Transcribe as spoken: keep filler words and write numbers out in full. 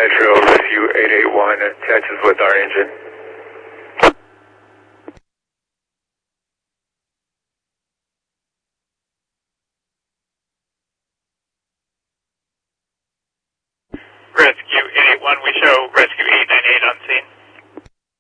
Metro, Rescue eight eight one attaches with our engine. Rescue eight eight one, we show Rescue eight nine eight on scene.